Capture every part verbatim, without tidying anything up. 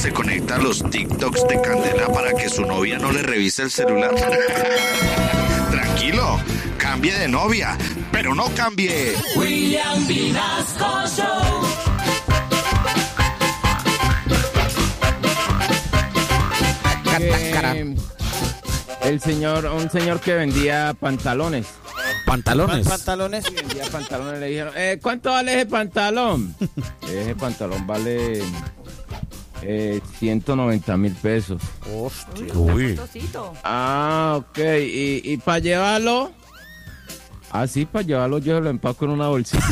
se conecta a los TikToks de Candela para que su novia no le revise el celular. Tranquilo, cambie de novia, pero no cambie. William Vinasco Show. Eh, el señor, un señor que vendía pantalones. ¿Pantalones? ¿Pantalones? Sí, vendía pantalones. Le dijeron, eh, ¿cuánto vale ese pantalón? Ese pantalón vale eh, ciento noventa mil pesos. Hostia. Uy. Ah, ok. ¿Y, y para llevarlo? Ah, sí, para llevarlo yo lo empaco en una bolsita.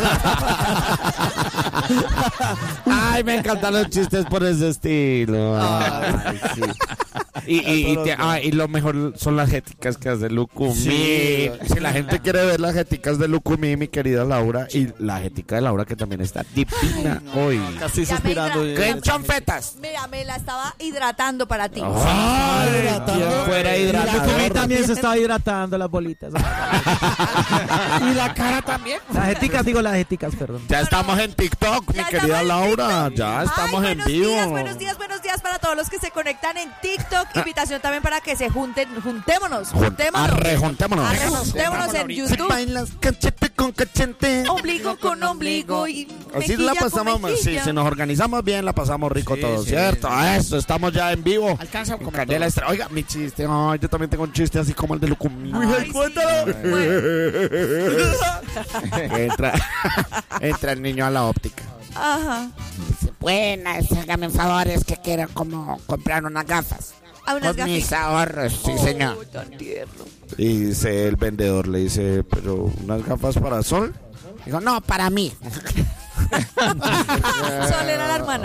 Ay, me encantan los chistes por ese estilo. Ay, sí. Y, y, y, te, ah, y lo mejor son las jeticas que hace Lucumí. Sí. Si la gente quiere ver las jeticas de Lucumí, mi querida Laura, y la jetica de Laura que también está divina hoy. Estoy suspirando. ¿Qué chonfetas? Mira, me la estaba hidratando para ti. Ay, quien fuera hidratador. Lucumí también se estaba hidratando las bolitas. Y la cara también. Las jeticas, digo las jeticas, perdón. Ya estamos en TikTok, Ya mi querida estamos en Laura. TikTok. Ya estamos Ay, en buenos vivo. Días, buenos días, buenos días para todos los que se conectan en TikTok. Invitación también para que se junten, juntémonos, juntémonos. Arrejuntémonos. Arrejuntémonos en Si YouTube. bailas cachete con cachete. Ombligo con ombligo y Así mejilla la pasamos, con sí, mejilla. si nos organizamos bien, la pasamos rico Sí, todo, sí. ¿cierto? Eso, estamos ya en vivo. Alcanza En Candela Extra. Oiga, mi chiste. Ay, yo también tengo un chiste así como el de Lucumí. Ay, sí. Bueno, entra, entra el niño a la óptica. ajá. Dice, buenas, hágame un favor, es que quiero como comprar unas gafas. A unas Con mis gafitas. ahorros, sí, señor. Oh, tan tierno. Y dice el vendedor, le dice, pero unas gafas para sol. Digo, no, para mí. Sol era la hermana.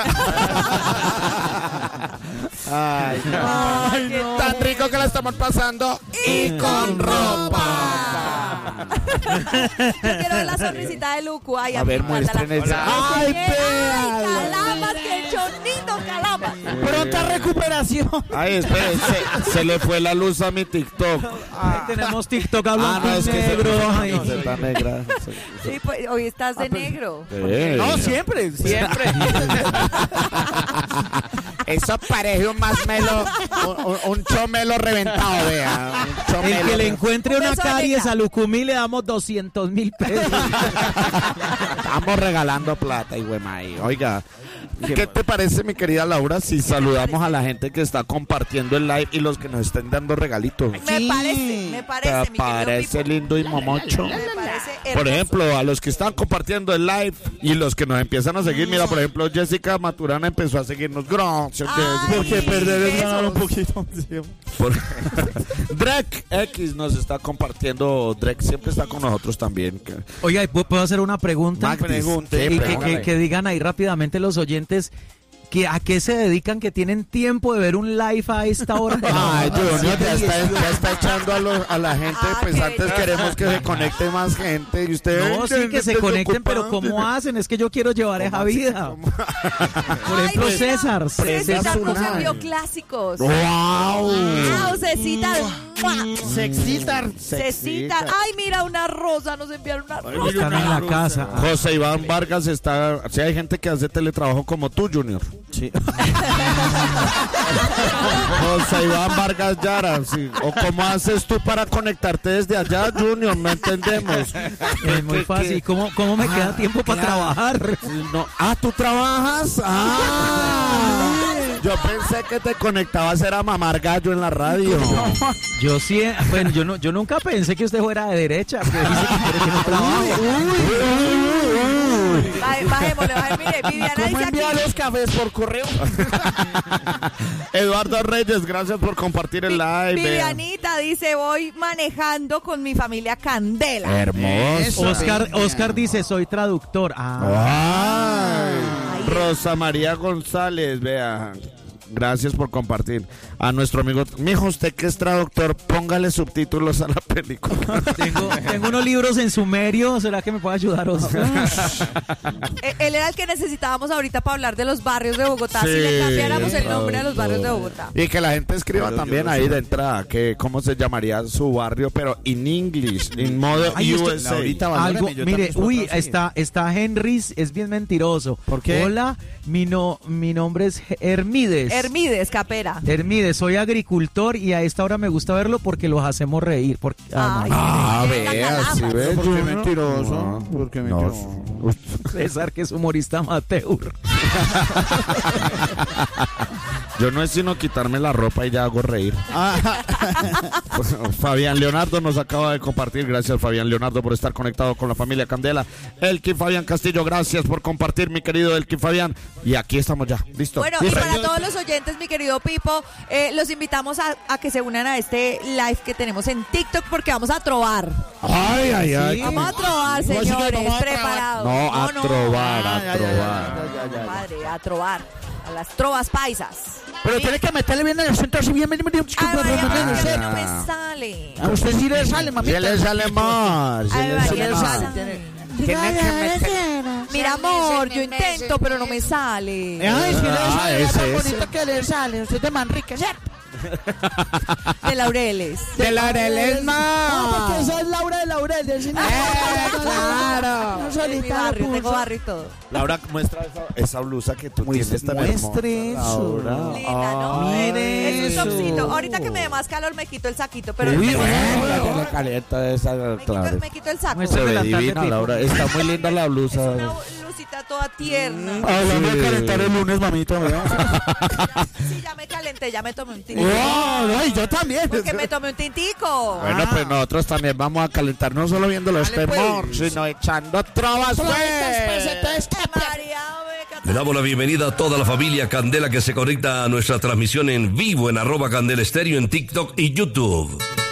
Ay, no. Ay, no. Tan rico que la estamos pasando. Y con ropa. Yo quiero ver la sonrisita de Lucu. Ay, A ver, mí me encanta muestren la- esa. Ay, ¡Ay, qué- véala! ay, Calamas, qué chonito, Calamas. Pronta recuperación. Ay, espere, se, se le fue la luz a mi TikTok. Ahí tenemos TikTok a Ah, blanco no, y es que se- negro. Ay. se está negra. Sí, pues, hoy estás de negro. Sí. No, siempre, siempre. Eso parece un más melo, un, un- un chomelo reventado, vea. Un chomelo. El que le encuentre una Un beso de caries neta. a Lucumí le damos doscientos mil pesos. Estamos regalando plata, y güey, oiga. ¿Qué te parece, mi querida Laura, si saludamos a la gente que está compartiendo el live y los que nos estén dando regalitos? Me parece, me parece, ¿Te mi querido parece Pipo. lindo y momocho? Me parece Por hermoso. ejemplo, a los que están compartiendo el live y los que nos empiezan a seguir, mira, por ejemplo, Jessica Maturana empezó a seguirnos. Gracias, Ay, Jessica. Porque perder es besos. ganar un poquito. Por- Drake X nos está compartiendo. Drake siempre está con nosotros también. Oiga, ¿y ¿puedo puedo hacer una pregunta? Magdis, pregunte, Y que, pregúntale. que- que digan ahí rápidamente los oyentes que a qué se dedican, que tienen tiempo de ver un live a esta hora. Ay, Junior, ya está, ya está echando a, los- a la gente. Ah, Pues que antes ya. queremos que se conecte más gente. Y ustedes. No, sí, que se conecten, pero ¿cómo hacen? Es que yo quiero llevar esa vida. Por ejemplo, Ay, mira, César. César César nos Zulay. envió clásicos. ¡Wow! ¡Wow, Cecita! Sexitar. Cecita. Ay, mira, una rosa. Nos enviaron una rosa. Están en la casa. Ah, José Iván Vargas está. Si hay gente que hace teletrabajo como tú, Junior. sí. José Iván Vargas Yara. Sí. O cómo haces tú para conectarte desde allá, Junior. No entendemos. Es muy fácil. ¿Cómo, cómo me queda tiempo para trabajar? No. Ah, ¿tú trabajas? Ah. Yo pensé que te conectabas era a mamar gallo en la radio. Yo sí, bueno, yo no, yo nunca pensé que usted fuera de derecha, porque dice que quiere que no trabaje. Baje- Bajémosle, bajémosle. Mire, Viviana ¿Cómo dice envía aquí. los cafés por correo? Eduardo Reyes, gracias por compartir el live. Vivianita dice, voy manejando con mi familia Candela. Hermoso. Oscar, Oscar dice, soy traductor. Ah, Ay. Rosa María González, vea. Gracias por compartir. A nuestro amigo, mijo, usted que es traductor, póngale subtítulos a la película. Tengo, tengo unos libros en sumerio, ¿será que me puede ayudar, Oscar? Eh, Él era el que necesitábamos ahorita para hablar de los barrios de Bogotá. Sí, si le cambiáramos el nombre a los barrios de traductor. Bogotá. Y que la gente escriba Pero también yo no ahí sé. de entrada, que cómo se llamaría su barrio, pero en inglés, en modo Ay, esto- U S A. Laurita, valóreme, Algo, yo mire, también puedo uy, traducir. está, está Henrys, es bien mentiroso. ¿Por qué? Hola, mi, no, mi nombre es Hermides. Hermides, Capera. Hermides, soy agricultor y a esta hora me gusta verlo porque los hacemos reír. Porque, ah, Ay, no, Ah, Venga, vea, caramba. si ves. ¿Por qué Junior? mentiroso? No. ¿Por qué No. mentiroso? César, que es humorista amateur. Yo no es sino quitarme la ropa y ya hago reír. Pues, Fabián Leonardo nos acaba de compartir. Gracias, Fabián Leonardo, por estar conectado con la familia Candela. Elkin Fabián Castillo, gracias por compartir, mi querido Elkin Fabián. Y aquí estamos ya. Listo. Bueno, y Listo. para todos los oyentes, mi querido Pipo, eh, los invitamos a, a que se unan a este live que tenemos en TikTok porque vamos a trobar. Ay, ay, ay. Vamos a trobar, ¿Cómo así que señores, vamos a trobar? preparados. No, a trobar, a Ah, ya, ya, trobar. ya, ya, ya, ya. Padre, a trobar. A las trovas paisas. Pero tiene que meterle bien en el centro, así bien, bien, bien, bien, Ay, María, bien, bien, porque a bien, mí no Ah. me sale. A usted sí le sale, mamita. Se le sale más. se Ay, le María, sale no me más. sale. Tiene que meter. Mira, amor, yo intento, pero no me sale. Ay, sí le Ah, sale, ese, tan ese. bonito que le sale. Usted es de Manrique, ¿cierto? De Laureles. De Laureles Ah, porque esa es Laura de Laurel. del cine. claro. No En mi solita la barrio, tengo puso. barrio y todo. Laura, muestra esa, esa blusa que tú Muestre- tienes tan muestre hermosa. eso. Laura. Linda, ¿no? mire Es un eso. topsito. Ahorita que me dé más calor me quito el saquito, pero Uy, me, bueno. Ya le calienta esa, me quito, claro. me quito el saco. Muestra- Se ve de la tarde, divina, Pipo. Laura. Está muy linda la Es blusa. una lucita toda tierna. Hablando Sí. de calentar el lunes, mamita, ¿verdad? Sí, ya me calenté, ya me tomé un tintico. Oh, no, y yo también. Porque me tomé un tintico. Bueno, pues nosotros también vamos a calentar, no solo viendo los Dale, pues. temor, sino echando trovas, Pues, pues. entonces, ¿qué? María, me Le damos la bienvenida a toda la familia Candela que se conecta a nuestra transmisión en vivo en arroba Candela Estéreo en TikTok y YouTube.